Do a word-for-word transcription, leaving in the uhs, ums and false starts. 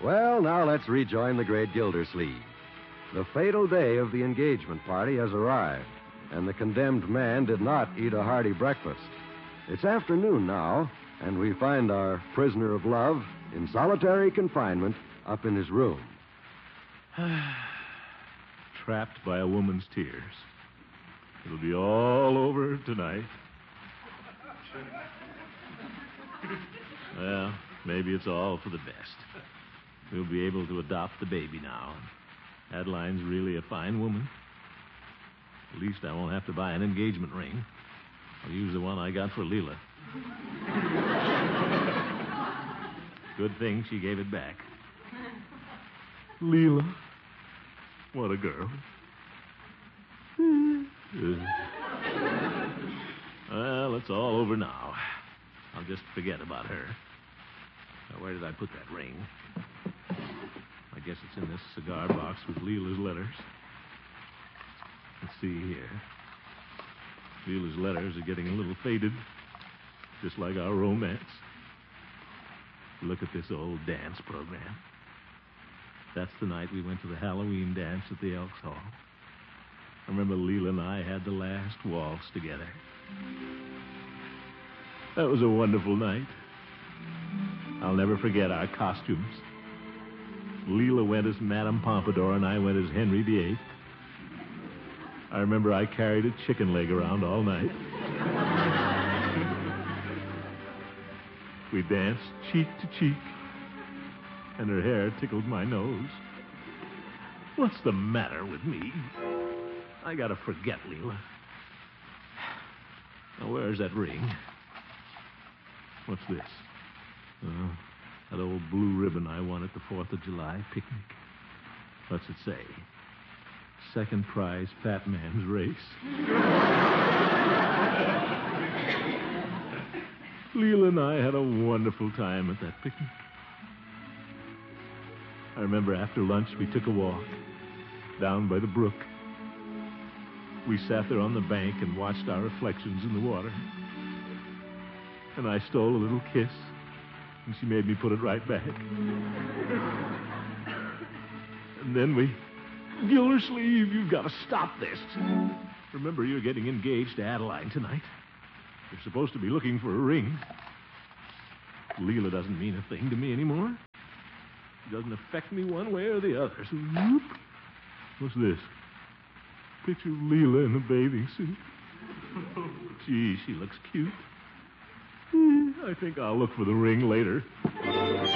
Well, now let's rejoin the great Gildersleeve. The fatal day of the engagement party has arrived, and the condemned man did not eat a hearty breakfast. It's afternoon now, and we find our prisoner of love in solitary confinement up in his room. Trapped by a woman's tears. It'll be all over tonight. Well, maybe it's all for the best. We'll be able to adopt the baby now. Adeline's really a fine woman. At least I won't have to buy an engagement ring. I'll use the one I got for Leela. Good thing she gave it back. Leela. What a girl. Well, it's all over now. I'll just forget about her. Now, where did I put that ring? I guess it's in this cigar box with Leela's letters. Let's see here. Leela's letters are getting a little faded, just like our romance. Look at this old dance program. That's the night we went to the Halloween dance at the Elks Hall. I remember Leela and I had the last waltz together. That was a wonderful night. I'll never forget our costumes. Leela went as Madame Pompadour and I went as Henry the Eighth. I remember I carried a chicken leg around all night. We danced cheek to cheek, and her hair tickled my nose. What's the matter with me? I gotta forget Leela. Now, where's that ring? What's this? Oh, that old blue ribbon I won at the fourth of July picnic. What's it say? Second prize, Fat Man's Race. Leela and I had a wonderful time at that picnic. I remember after lunch we took a walk down by the brook. We sat there on the bank and watched our reflections in the water. And I stole a little kiss, and she made me put it right back. And then we... Gildersleeve, you've got to stop this. Remember, you're getting engaged to Adeline tonight. You're supposed to be looking for a ring. Leela doesn't mean a thing to me anymore. It doesn't affect me one way or the other. So, whoop. What's this? Picture of Leela in a bathing suit. Gee, she looks cute. I think I'll look for the ring later.